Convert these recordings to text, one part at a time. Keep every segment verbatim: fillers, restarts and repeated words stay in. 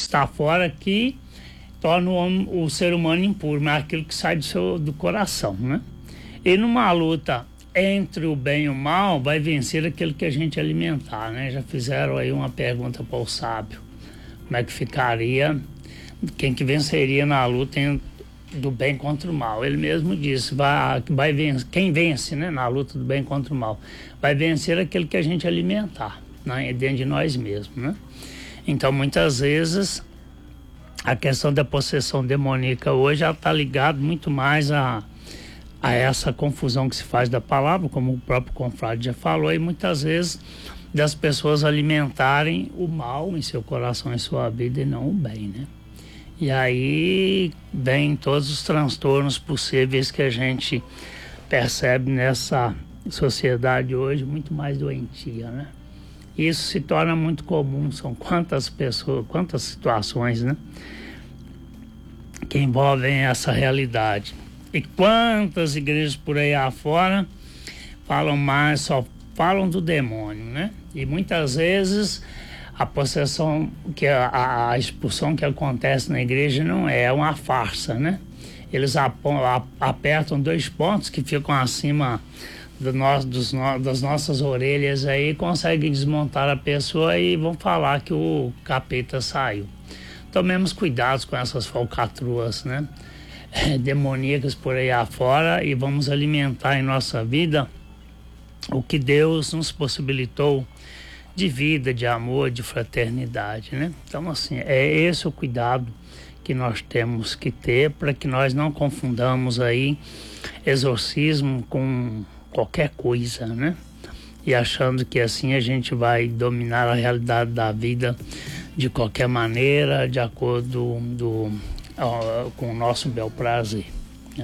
que está fora que torna o, homem, o ser humano impuro, mas aquilo que sai do, seu, do coração, né? E numa luta entre o bem e o mal, vai vencer aquele que a gente alimentar, né? Já fizeram aí uma pergunta para o sábio, como é que ficaria, quem que venceria na luta do bem contra o mal. Ele mesmo disse, vai, vai vencer, quem vence, né, na luta do bem contra o mal, vai vencer aquele que a gente alimentar, né, dentro de nós mesmos, né? Então, muitas vezes, a questão da possessão demoníaca hoje, ela está ligada muito mais a, a essa confusão que se faz da palavra, como o próprio confrade já falou, e muitas vezes das pessoas alimentarem o mal em seu coração, em sua vida, e não o bem, né? E aí vem todos os transtornos possíveis que a gente percebe nessa sociedade hoje, muito mais doentia, né? Isso se torna muito comum, são quantas pessoas, quantas situações, né, que envolvem essa realidade. E quantas igrejas por aí afora falam mais, só falam do demônio, né? E muitas vezes a possessão, que a, a expulsão que acontece na igreja não é, é uma farsa, né? Eles apom, a, apertam dois pontos que ficam acima do nosso, dos no, das nossas orelhas aí, conseguem desmontar a pessoa e vão falar que o capeta saiu. Tomemos cuidado com essas falcatruas, né, demoníacas por aí afora, e vamos alimentar em nossa vida o que Deus nos possibilitou de vida, de amor, de fraternidade, né? Então, assim, é esse o cuidado que nós temos que ter para que nós não confundamos aí exorcismo com qualquer coisa, né? E achando que assim a gente vai dominar a realidade da vida de qualquer maneira, de acordo do, uh, com o nosso bel prazer, né?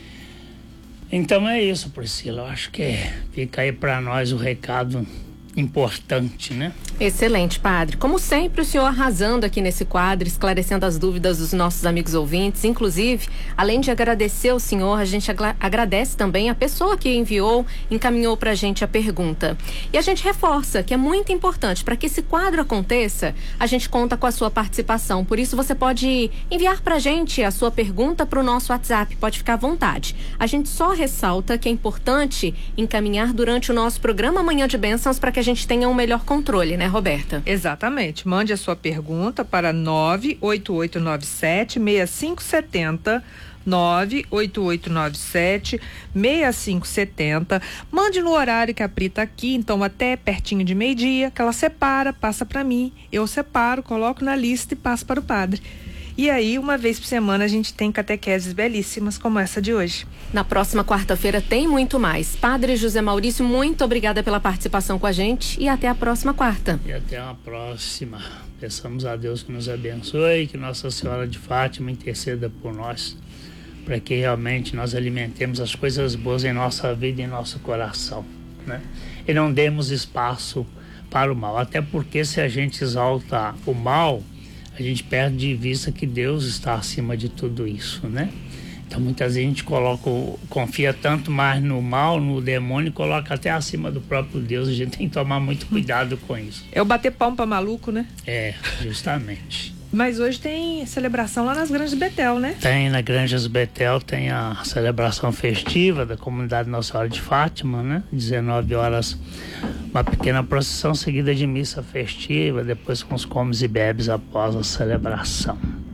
Então é isso, Priscila. Eu acho que fica aí para nós o recado importante, né? Excelente, padre. Como sempre, o senhor arrasando aqui nesse quadro, esclarecendo as dúvidas dos nossos amigos ouvintes. Inclusive, além de agradecer ao senhor, a gente agra- agradece também a pessoa que enviou, encaminhou pra gente a pergunta. E a gente reforça que é muito importante, para que esse quadro aconteça, a gente conta com a sua participação. Por isso, você pode enviar pra gente a sua pergunta pro nosso WhatsApp, pode ficar à vontade. A gente só ressalta que é importante encaminhar durante o nosso programa Manhã de Bênçãos para que a gente tenha um melhor controle, né, Roberta? Exatamente. Mande a sua pergunta para nove oito oito nove sete seis cinco sete zero, nove oito oito nove sete seis cinco sete zero. Mande no horário que a Pri tá aqui, então até pertinho de meio-dia, que ela separa, passa para mim, eu separo, coloco na lista e passo para o padre. E aí, uma vez por semana, a gente tem catequeses belíssimas como essa de hoje. Na próxima quarta-feira tem muito mais. Padre José Maurício, muito obrigada pela participação com a gente e até a próxima quarta. E até a próxima. Peçamos a Deus que nos abençoe, que Nossa Senhora de Fátima interceda por nós, para que realmente nós alimentemos as coisas boas em nossa vida e em nosso coração, né? E não demos espaço para o mal. Até porque se a gente exalta o mal, a gente perde de vista que Deus está acima de tudo isso, né? Então muitas vezes a gente coloca, confia tanto mais no mal, no demônio, e coloca até acima do próprio Deus. A gente tem que tomar muito cuidado com isso. É o bater palma pra maluco, né? É, justamente. Mas hoje tem celebração lá nas Granjas Betel, né? Tem, na Granjas Betel tem a celebração festiva da comunidade Nossa Senhora de Fátima, né? dezenove horas, uma pequena procissão seguida de missa festiva, depois com os comes e bebes após a celebração.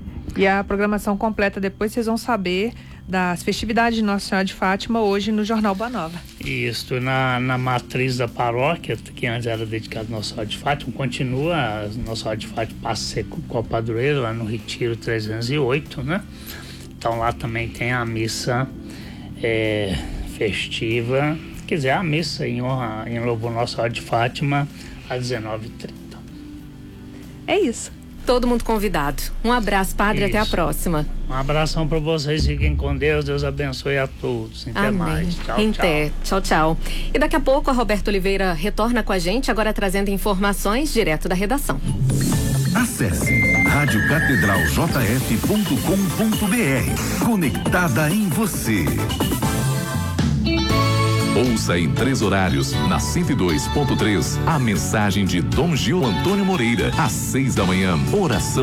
E a programação completa depois vocês vão saber das festividades de Nossa Senhora de Fátima hoje no Jornal Boa Nova. Isso, na, na matriz da paróquia, que antes era dedicada a Nossa Senhora de Fátima, continua, a Nossa Senhora de Fátima passa a ser com o padroeiro lá no Retiro trezentos e oito, né? Então lá também tem a missa é, festiva, quer dizer, a missa em honra, em louvor Nossa Senhora de Fátima, às dezenove e trinta. É isso. Todo mundo convidado. Um abraço, padre, Isso. até a próxima. Um abração para vocês, fiquem com Deus, Deus abençoe a todos. Até Amém. mais. Tchau, Até. tchau. Tchau, tchau. E daqui a pouco a Roberta Oliveira retorna com a gente, agora trazendo informações direto da redação. Acesse rádio catedral j f ponto com ponto b r. Conectada em você. Ouça em três horários, na cento e dois ponto três, a mensagem de Dom Gil Antônio Moreira, às seis da manhã, oração